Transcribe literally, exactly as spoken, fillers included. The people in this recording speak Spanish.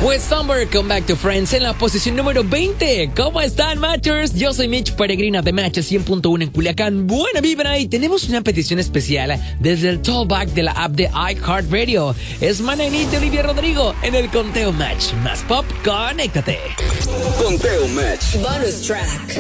Pues Somewhere Come Back to Friends en la posición número veinte. ¿Cómo están, Matchers? Yo soy Mitch Peregrina de Match cien punto uno en Culiacán. Buena vibra, y tenemos una petición especial desde el Tollback de la app de iHeartRadio. Es Mananit de Olivia Rodrigo en el Conteo Match. Más pop, conéctate. Conteo Match. Bonus track.